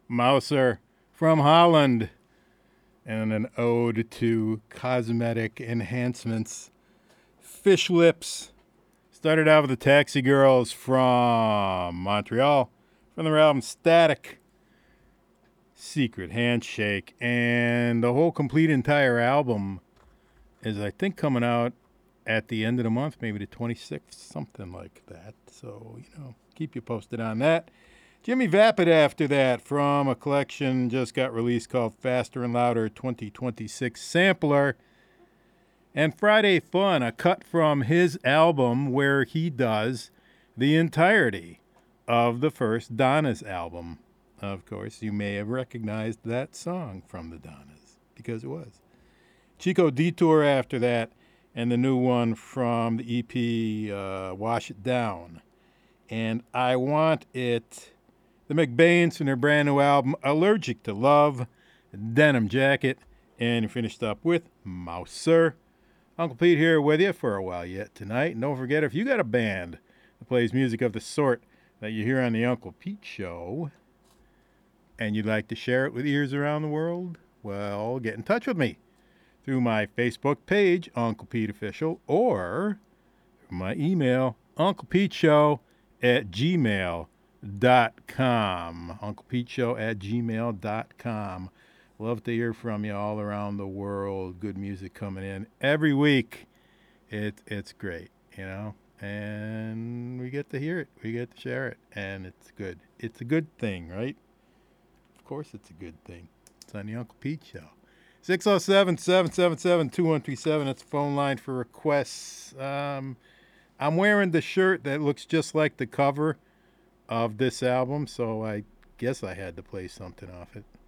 Mouser from Holland, and an ode to cosmetic enhancements. Fish Lips started out with the Taxi Girls from Montreal from their album Static. Secret Handshake, and the whole complete entire album is, I think, coming out at the end of the month, maybe the 26th, something like that. So, keep you posted on that. Jimmy Vapid after that from a collection just got released called Faster and Louder 2026 Sampler. And Friday Fun, a cut from his album where he does the entirety of the first Donna's album. Of course, you may have recognized that song from the Donnas, because it was. Chico Detour after that, and the new one from the EP, Wash It Down. And I Want It, the McBains from their brand new album, Allergic to Love, Denim Jacket, and you finished up with Mouser. Uncle Pete here with you for a while yet tonight. And don't forget, if you got a band that plays music of the sort that you hear on the Uncle Pete Show, and you'd like to share it with ears around the world, well, get in touch with me through my Facebook page, Uncle Pete Official, or my email, unclepeteshow@gmail.com. unclepeteshow@gmail.com. Love to hear from you all around the world. Good music coming in every week. It's great, and we get to hear it. We get to share it, and it's good. It's a good thing, right? Of course it's a good thing. It's on the Uncle Pete Show. 607-777-2137. That's the phone line for requests. I'm wearing the shirt that looks just like the cover of this album, so I guess I had to play something off it.